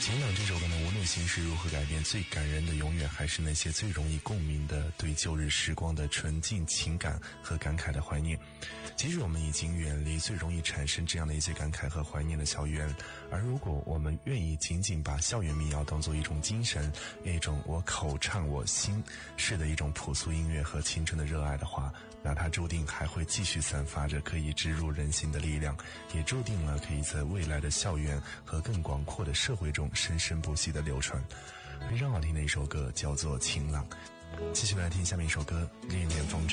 晴朗这首歌呢，无论形势如何改变，最感人的永远还是那些最容易共鸣的对旧日时光的纯净情感和感慨的怀念。其实我们已经远离最容易产生这样的一些感慨和怀念的校园，而如果我们愿意仅仅把校园民谣当作一种精神，一种我口唱我心是的一种朴素音乐和青春的热爱的话，那它注定还会继续散发着可以植入人心的力量，也注定了可以在未来的校园和更广阔的社会中生生不息的流传。非常好听的一首歌叫做《晴朗》。继续来听下面一首歌《恋恋风尘》。